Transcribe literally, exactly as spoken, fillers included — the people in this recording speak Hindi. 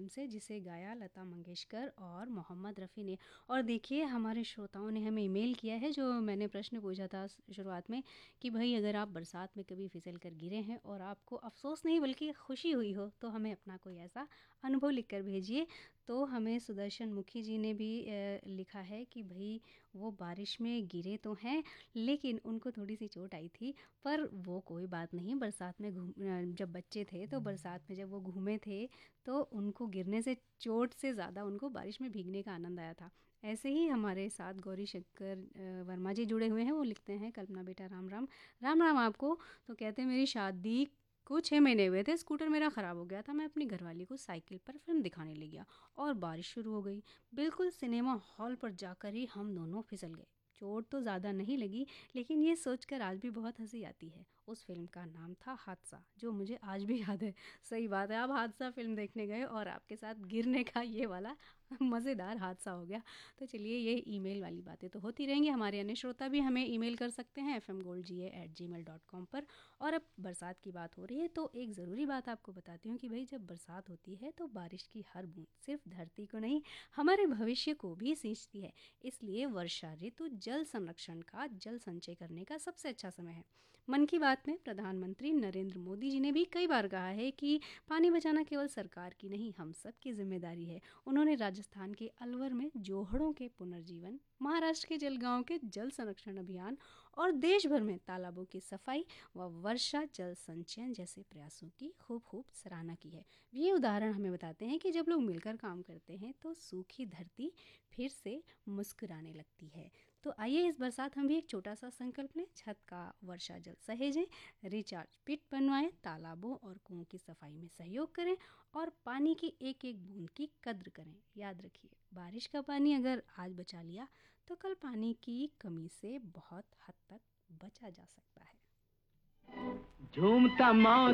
से, जिसे गाया लता मंगेशकर और मोहम्मद रफ़ी ने। और देखिए हमारे श्रोताओं ने हमें ईमेल किया है, जो मैंने प्रश्न पूछा था शुरुआत में कि भाई अगर आप बरसात में कभी फिसल कर गिरे हैं और आपको अफसोस नहीं बल्कि खुशी हुई हो तो हमें अपना कोई ऐसा अनुभव लिख कर भेजिए। तो हमें सुदर्शन मुखी जी ने भी अ, लिखा है कि भाई वो बारिश में गिरे तो हैं लेकिन उनको थोड़ी सी चोट आई थी, पर वो कोई बात नहीं। बरसात में घूम अ, जब बच्चे थे तो बरसात में जब वो घूमे थे तो उनको गिरने से, चोट से ज़्यादा उनको बारिश में भीगने का आनंद आया था। ऐसे ही हमारे साथ गौरी शंकर अ, वर्मा जी जुड़े हुए हैं। वो लिखते हैं, कल्पना बेटा राम राम। राम राम आपको। तो कहते हैं मेरी शादी को छः महीने हुए थे, स्कूटर मेरा ख़राब हो गया था, मैं अपनी घरवाली को साइकिल पर फिल्म दिखाने ले गया और बारिश शुरू हो गई। बिल्कुल सिनेमा हॉल पर जाकर ही हम दोनों फिसल गए। चोट तो ज़्यादा नहीं लगी, लेकिन ये सोचकर आज भी बहुत हंसी आती है। उस फिल्म का नाम था हादसा, जो मुझे आज भी याद है। सही बात है, आप हादसा फिल्म देखने गए और आपके साथ गिरने का ये वाला मज़ेदार हादसा हो गया। तो चलिए, ये ईमेल वाली बातें तो होती रहेंगी। हमारे अन्य श्रोता भी हमें ईमेल कर सकते हैं एफ एम गोल्ड जी ए एट जी मेल डॉट कॉम पर। और अब बरसात की बात हो रही है तो एक ज़रूरी बात आपको बताती हूँ कि भाई जब बरसात होती है तो बारिश की हर बूंद सिर्फ धरती को नहीं, हमारे भविष्य को भी सींचती है। इसलिए वर्षा ऋतु जल संरक्षण का, जल संचय करने का सबसे अच्छा समय है। मन की बात में प्रधानमंत्री नरेंद्र मोदी जी ने भी कई बार कहा है कि पानी बचाना केवल सरकार की नहीं, हम सब की जिम्मेदारी है। उन्होंने राजस्थान के अलवर में जोहड़ों के पुनर्जीवन, महाराष्ट्र के जलगांव के जल संरक्षण अभियान और देश भर में तालाबों की सफाई व वर्षा जल संचयन जैसे प्रयासों की खूब खूब सराहना की है। ये उदाहरण हमें बताते हैं कि जब लोग मिलकर काम करते हैं तो सूखी धरती फिर से मुस्कुराने लगती है। तो आइए इस बरसात हम भी एक छोटा सा संकल्प लें, छत का वर्षा जल सहेजें, रिचार्ज पिट बनवाएं, तालाबों और कुओं की सफाई में सहयोग करें और पानी की एक एक बूंद की कद्र करें। याद रखिए, बारिश का पानी अगर आज बचा लिया तो कल पानी की कमी से बहुत हद तक बचा जा सकता है। झूमता मौत